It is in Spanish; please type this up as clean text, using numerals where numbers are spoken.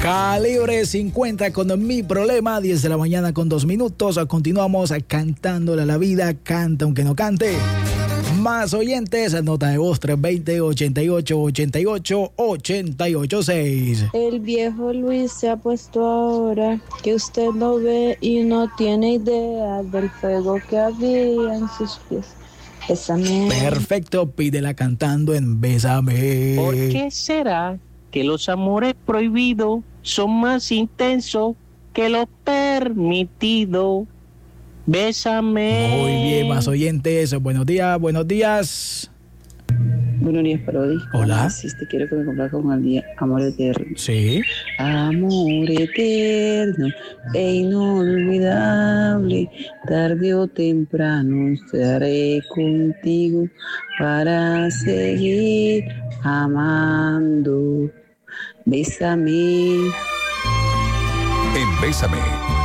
Calibre 50 con Mi Problema, 10 de la mañana con 2 minutos. Continuamos cantándole a la vida, canta aunque no cante. Más oyentes, nota de voz 320-88-88-886. El viejo Luis se ha puesto ahora que usted lo ve y no tiene idea del fuego que había en sus pies. Bésame. Perfecto, pídela cantando en Bésame. ¿Por qué será que los amores prohibidos son más intensos que lo permitido? Bésame. Muy bien, más oyentes. Buenos días, buenos días. Buenos días, Parodi. Hola. Si te quiero que me complazca con el día Amor Eterno. Sí. Amor eterno e inolvidable, tarde o temprano estaré contigo para seguir amando. Bésame. En Bésame,